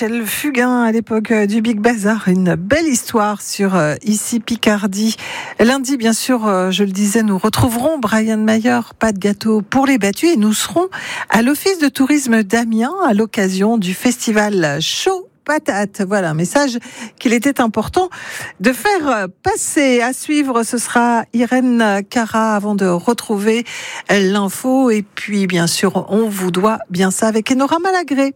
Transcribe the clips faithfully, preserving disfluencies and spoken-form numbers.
Michel Fugain à l'époque du Big Bazar. Une belle histoire sur euh, Ici Picardie. Lundi, bien sûr, euh, je le disais, nous retrouverons Brian Mayer, pas de gâteau pour les battus, et nous serons à l'Office de tourisme d'Amiens à l'occasion du festival Chaud Patate. Voilà un message qu'il était important de faire passer. À suivre, ce sera Irène Cara avant de retrouver l'info. Et puis, bien sûr, on vous doit bien ça avec Enora Malagré.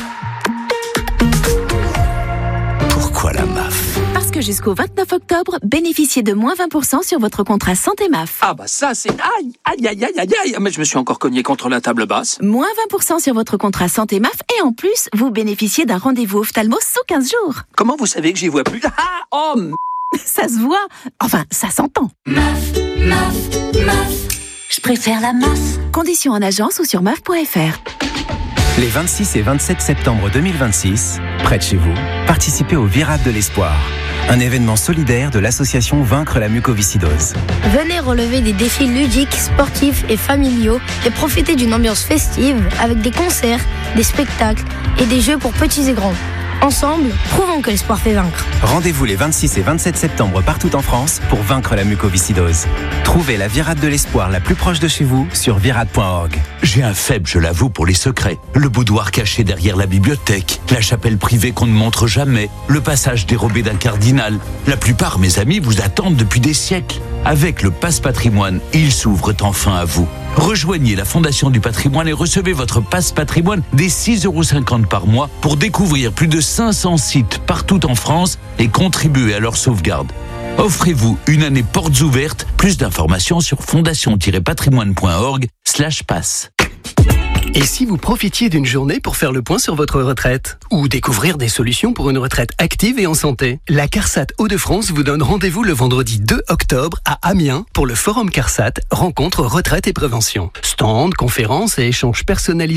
Pourquoi la M A F ? Parce que jusqu'au vingt-neuf octobre, bénéficiez de moins vingt pour cent sur votre contrat santé M A F. Ah bah ça c'est... Aïe, aïe, aïe, aïe, aïe, aïe. Mais je me suis encore cogné contre la table basse. Moins vingt pour cent sur votre contrat santé M A F et en plus, vous bénéficiez d'un rendez-vous ophtalmo sous quinze jours. Comment vous savez que j'y vois plus ? Ah, oh m... Ça se voit. Enfin, ça s'entend. M A F, M A F, M A F. Je préfère la M A F. Conditions en agence ou sur M A F point F R. Les vingt-six et vingt-sept septembre deux mille vingt-six, près de chez vous, participez au Virade de l'Espoir, un événement solidaire de l'association Vaincre la mucoviscidose. Venez relever des défis ludiques, sportifs et familiaux et profiter d'une ambiance festive avec des concerts, des spectacles et des jeux pour petits et grands. Ensemble, prouvons que l'espoir fait vaincre. Rendez-vous les vingt-six et vingt-sept septembre partout en France pour vaincre la mucoviscidose. Trouvez la Virade de l'Espoir la plus proche de chez vous sur virade point org. J'ai un faible, je l'avoue, pour les secrets. Le boudoir caché derrière la bibliothèque, la chapelle privée qu'on ne montre jamais, le passage dérobé d'un cardinal. La plupart, mes amis, vous attendent depuis des siècles. Avec le Pass Patrimoine, ils s'ouvrent enfin à vous. Rejoignez la Fondation du Patrimoine et recevez votre Pass Patrimoine dès six euros cinquante par mois pour découvrir plus de cinq cents sites partout en France et contribuer à leur sauvegarde. Offrez-vous une année portes ouvertes. Plus d'informations sur fondation-patrimoine point org slash pass. Et si vous profitiez d'une journée pour faire le point sur votre retraite ou découvrir des solutions pour une retraite active et en santé, la CARSAT Hauts-de-France vous donne rendez-vous le vendredi deux octobre à Amiens pour le Forum CARSAT, rencontre retraite et prévention. Stand, conférences et échanges personnalisés